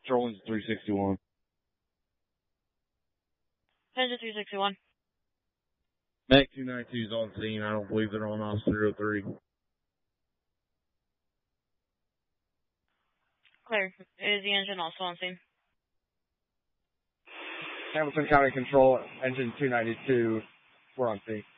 Patrol engine 361. Engine 361. Mac 292 is on scene. I don't believe they're on Officer 03. Clear. Is the engine also on scene? Hamilton County Control, engine 292, we're on scene.